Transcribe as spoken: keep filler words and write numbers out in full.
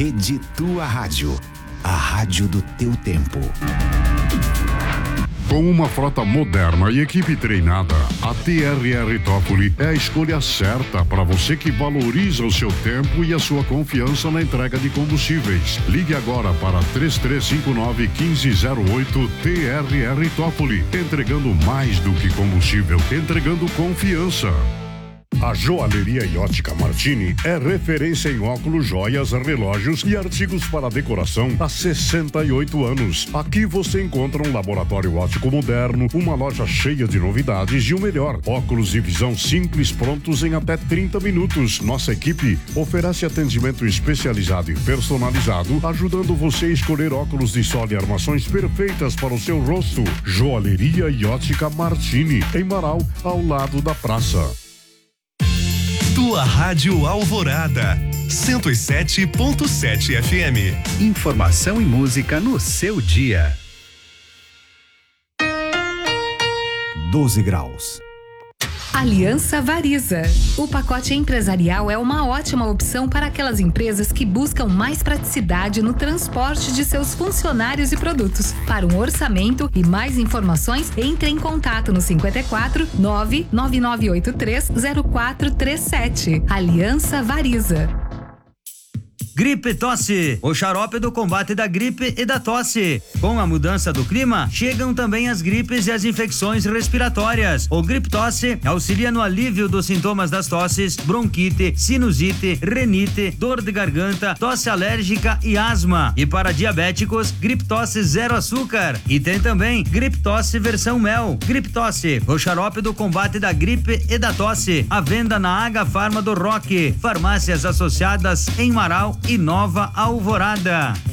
Rede Tua Rádio, a rádio do teu tempo. Com uma frota moderna e equipe treinada, a T R R Toffoli é a escolha certa para você que valoriza o seu tempo e a sua confiança na entrega de combustíveis. Ligue agora para três três cinco nove, um cinco zero oito T R R Toffoli, entregando mais do que combustível, entregando confiança. A Joalheria e Ótica Martini é referência em óculos, joias, relógios e artigos para decoração há sessenta e oito anos. Aqui você encontra um laboratório óptico moderno, uma loja cheia de novidades e o melhor, óculos de visão simples prontos em até trinta minutos. Nossa equipe oferece atendimento especializado e personalizado, ajudando você a escolher óculos de sol e armações perfeitas para o seu rosto. Joalheria e Ótica Martini, em Marau, ao lado da praça. Tua Rádio Alvorada, cento e sete ponto sete F M. Informação e música no seu dia. doze graus. Aliança Variza. O pacote empresarial é uma ótima opção para aquelas empresas que buscam mais praticidade no transporte de seus funcionários e produtos. Para um orçamento e mais informações, entre em contato no cinquenta e quatro, nove nove nove oito três, zero quatro três sete. Aliança Variza. Gripe Tosse, o xarope do combate da gripe e da tosse. Com a mudança do clima, chegam também as gripes e as infecções respiratórias. O Gripe Tosse auxilia no alívio dos sintomas das tosses, bronquite, sinusite, renite, dor de garganta, tosse alérgica e asma. E para diabéticos, Gripe Tosse zero açúcar. E tem também Gripe Tosse versão mel. Gripe Tosse, o xarope do combate da gripe e da tosse. À venda na H Farma do Roque. Farmácias associadas em Marau e Nova Alvorada.